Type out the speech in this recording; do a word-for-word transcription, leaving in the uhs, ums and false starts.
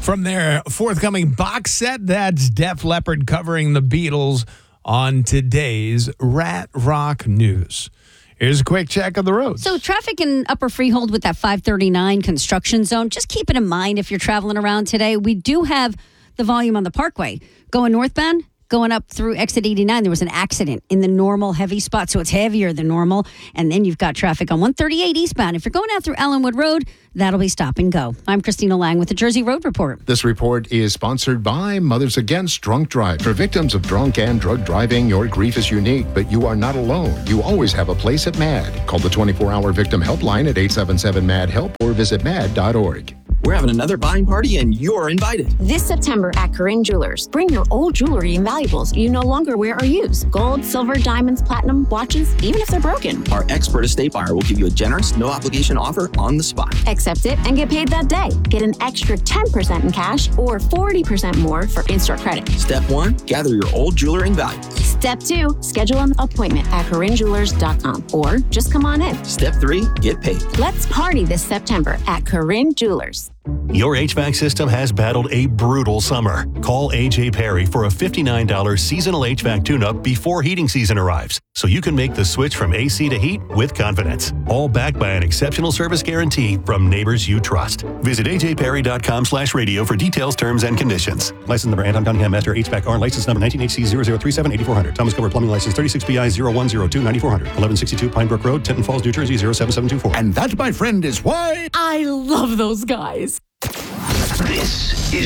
From their forthcoming box set, that's Def Leppard covering the Beatles on today's Rat Rock News. Here's a quick check of the roads. So traffic in Upper Freehold with that five thirty-nine construction zone, just keep it in mind if you're traveling around today. We do have the volume on the Parkway. Going northbound, going up through exit eighty-nine, there was an accident in the normal heavy spot, so it's heavier than normal. And then you've got traffic on one thirty-eight eastbound. If you're going out through Allenwood Road, that'll be stop and go. I'm Christina Lang with the Jersey Road Report. This report is sponsored by Mothers Against Drunk Drive. For victims of drunk and drug driving, your grief is unique, but you are not alone. You always have a place at MAD. Call the twenty-four hour victim helpline at eight seven seven M A D HELP or visit mad dot org. We're having another buying party and you're invited. This September at Corinne Jewelers, bring your old jewelry and valuables you no longer wear or use. Gold, silver, diamonds, platinum, watches, even if they're broken. Our expert estate buyer will give you a generous, no obligation offer on the spot. Accept it and get paid that day. Get an extra ten percent in cash or forty percent more for in-store credit. Step one, gather your old jewelry and valuables. Step two, schedule an appointment at corinne jewelers dot com or just come on in. Step three, get paid. Let's party this September at Corinne Jewelers. Your H V A C system has battled a brutal summer. Call A J Perry for a fifty-nine dollars seasonal H V A C tune-up before heating season arrives, so you can make the switch from A C to heat with confidence. All backed by an exceptional service guarantee from neighbors you trust. Visit A J Perry dot com slash radio for details, terms, and conditions. License number Anton Cunningham Master H V A C R. License number nineteen H C zero zero three seven eight four zero zero. Thomas Cover Plumbing License thirty-six B I zero one zero two nine four zero zero. eleven sixty-two Pine Brook Road, Tinton Falls, New Jersey zero seven seven two four. And that, my friend, is why I love those guys. This is